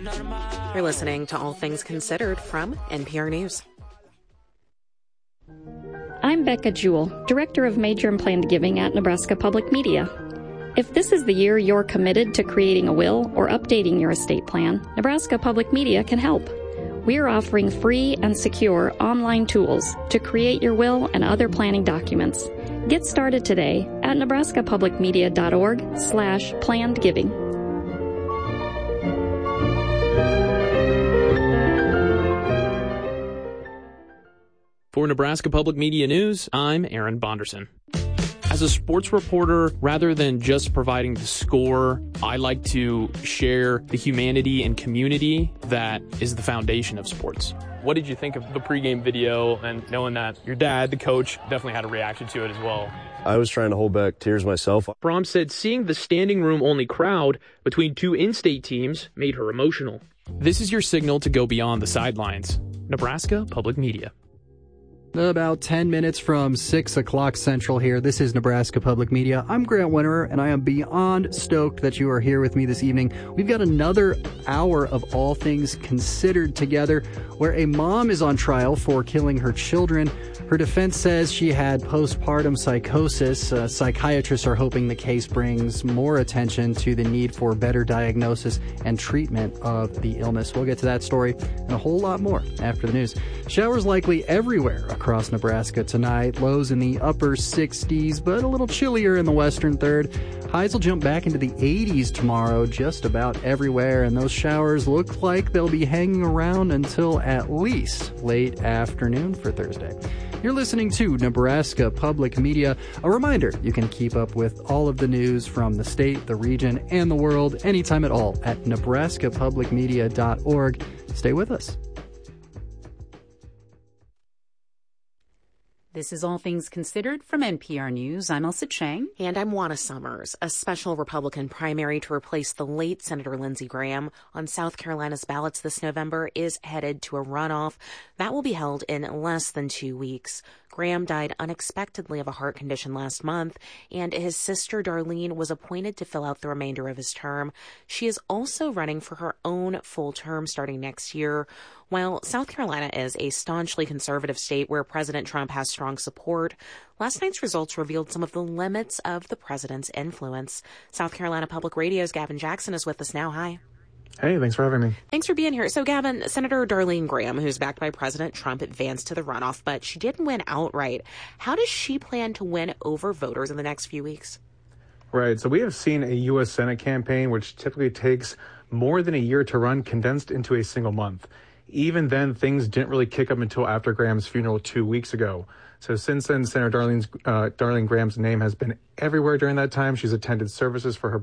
You're listening to All Things Considered from NPR News. I'm Becca Jewell, Director of Major and Planned Giving at Nebraska Public Media. If this is the year you're committed to creating a will or updating your estate plan, Nebraska Public Media can help. We're offering free and secure online tools to create your will and other planning documents. Get started today at nebraskapublicmedia.org/plannedgiving. For Nebraska Public Media News, I'm Aaron Bonderson. As a sports reporter, rather than just providing the score, I like to share the humanity and community that is the foundation of sports. What did you think of the pregame video, and knowing that your dad, the coach, definitely had a reaction to it as well? I was trying to hold back tears myself. Brom said seeing the standing room only crowd between two in-state teams made her emotional. This is your signal to go beyond the sidelines. Nebraska Public Media. About 10 minutes from 6 o'clock Central here. This is Nebraska Public Media. I'm Grant Winterer, and I am beyond stoked that you are here with me this evening. We've got another hour of All Things Considered together, where a mom is on trial for killing her children. Her defense says she had postpartum psychosis. Psychiatrists are hoping the case brings more attention to the need for better diagnosis and treatment of the illness. We'll get to that story and a whole lot more after the news. Showers likely everywhere across Nebraska tonight. Lows in the upper 60s, but a little chillier in the western third. Highs will jump back into the 80s tomorrow just about everywhere, and those showers look like they'll be hanging around until at least late afternoon for Thursday. You're listening to Nebraska Public Media. A reminder, you can keep up with all of the news from the state, the region, and the world anytime at all at nebraskapublicmedia.org. Stay with us. This is All Things Considered from NPR News. I'm Elsa Chang. And I'm Juana Summers. A special Republican primary to replace the late Senator Lindsey Graham on South Carolina's ballots this November is headed to a runoff that will be held in less than 2 weeks. Graham died unexpectedly of a heart condition last month, and his sister Darlene was appointed to fill out the remainder of his term. She is also running for her own full term starting next year. While South Carolina is a staunchly conservative state where President Trump has strong support, last night's results revealed some of the limits of the president's influence. South Carolina Public Radio's Gavin Jackson is with us now. Hi. Hey, thanks for having me. Thanks for being here. So, Gavin, Senator Darlene Graham, who's backed by President Trump, advanced to the runoff, but she didn't win outright. How does she plan to win over voters in the next few weeks? Right. So we have seen a U.S. Senate campaign, which typically takes more than a year to run, condensed into a single month. Even then, things didn't really kick up until after Graham's funeral 2 weeks ago. So since then, Senator Darlene Graham's name has been everywhere during that time. She's attended services for her